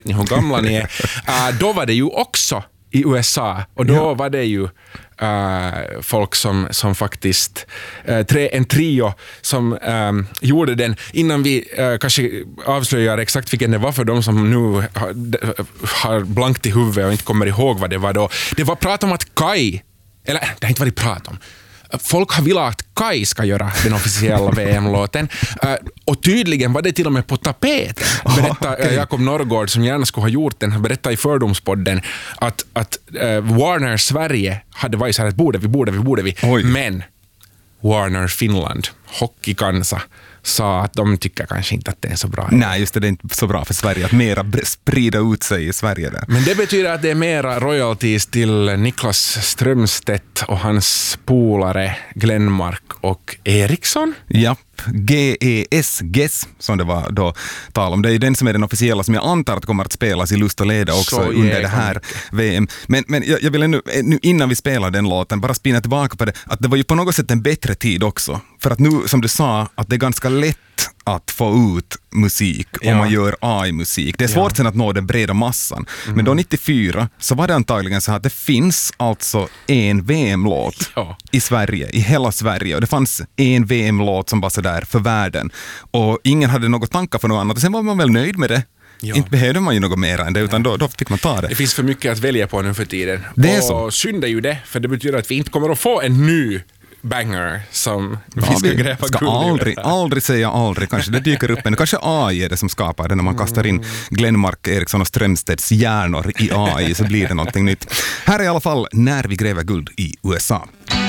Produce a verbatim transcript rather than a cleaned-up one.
hur gamla ni är. Uh, då var det ju också i U S A och då ja. var det ju uh, folk som, som faktiskt uh, tre, en trio som um, gjorde den innan vi uh, kanske avslöjar exakt vilken det var för de som nu har, har blankt i huvudet och inte kommer ihåg vad det var då. Det var prat om att Kai, eller det har inte varit prat om, folk har velat att Kai ska göra den officiella V M-låten. Uh, och tydligen var det till och med på tapeten. Berätta, okay. uh, Jakob Norrgård som gärna skulle ha gjort den, berättade i Fördomspodden att, att uh, Warner Sverige hade varit så här att borde vi, borde vi, borde vi. Oj. Men Warner Finland, Hockeykansa, sa att de tycker kanske inte att det är så bra. Nej, just det, det är inte så bra för Sverige att mera sprida ut sig i Sverige där. Men det betyder att det är mera royalties till Niklas Strömstedt och hans polare Glenmark och Eriksson. Ja. G E S, G E S, som det var då tal om. Det är den som är den officiella som jag antar att kommer att spelas i Lust och leda också så under det här V M. Men, men jag, jag vill nu, nu innan vi spelar den låten bara spinna tillbaka på det, att det var ju på något sätt en bättre tid också. För att nu, som du sa, att det är ganska lätt att få ut musik ja. om man gör A I-musik. Det är svårt ja. sen att nå den breda massan. Mm. Men då nittiofyra så var det antagligen så att det finns alltså en V M-låt ja. i Sverige, i hela Sverige. Och det fanns en V M-låt som var så där för världen. Och ingen hade något tankar för något annat. Och sen var man väl nöjd med det. Ja. Inte behövde man ju något mer än det, utan då, då fick man ta det. Det finns för mycket att välja på nu för tiden. Det är och så. Synd är ju det, för det betyder att vi inte kommer att få en ny banger som ja, vi ska vi gräva ska aldrig, aldrig säga aldrig. Kanske det dyker upp en, kanske A I är det som skapar det när man kastar in Glenmark, Eriksson och Strömstedts hjärnor i A I så blir det någonting nytt. Här är i alla fall När vi gräver guld i U S A.